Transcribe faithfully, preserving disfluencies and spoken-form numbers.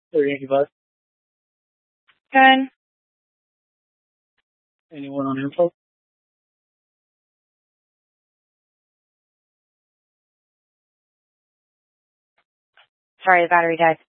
thirty-five. Good. Anyone on info? Sorry, the battery died.